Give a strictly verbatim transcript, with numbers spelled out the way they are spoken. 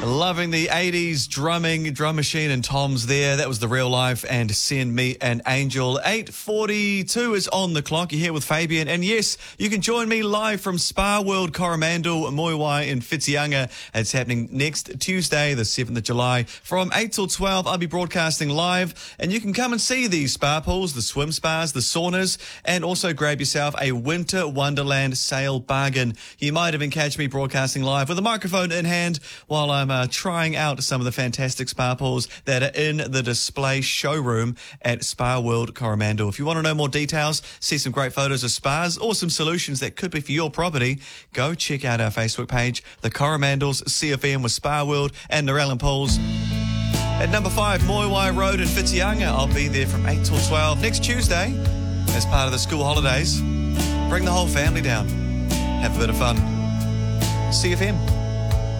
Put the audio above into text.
Loving the eighties drumming, drum machine and toms there. That was The Real Life and Send Me an Angel. eight forty-two is on the clock. You're here with Fabian. And yes, you can join me live from Spa World Coromandel, Moiwai in Whitianga. It's happening next Tuesday, the seventh of July. From eight till twelve, I'll be broadcasting live. And you can come and see these spa pools, the swim spas, the saunas, and also grab yourself a Winter Wonderland sale bargain. You might even catch me broadcasting live with a microphone in hand while I'm uh, trying out some of the fantastic spa pools that are in the display showroom at Spa World Coromandel. If you want to know more details, see some great photos of spas or some solutions that could be for your property, go check out our Facebook page, The Coromandel's C F M with Spa World and Narellan Pools. At number five, Moiwai Road in Whitianga. I'll be there from eight till twelve next Tuesday as part of the school holidays. Bring the whole family down. Have a bit of fun. C F M.